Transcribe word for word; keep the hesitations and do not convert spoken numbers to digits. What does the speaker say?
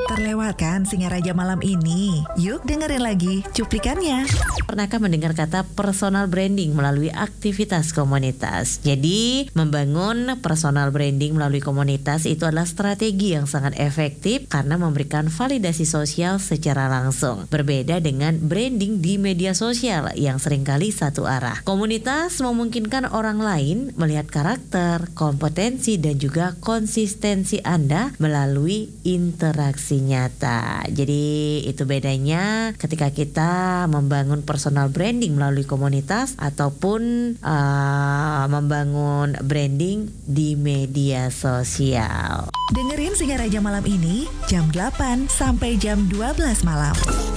Terlewatkan Singaraja malam ini. Yuk dengerin lagi cuplikannya. Pernahkah mendengar kata personal branding melalui aktivitas komunitas? Jadi, membangun personal branding melalui komunitas itu adalah strategi yang sangat efektif karena memberikan validasi sosial secara langsung. Berbeda dengan branding di media sosial yang seringkali satu arah. Komunitas memungkinkan orang lain melihat karakter, kompetensi, dan juga konsistensi Anda melalui interaksi nyata. Jadi itu bedanya ketika kita membangun personal branding melalui komunitas ataupun uh, membangun branding di media sosial. Dengerin Singaraja malam ini jam delapan sampai jam dua belas malam.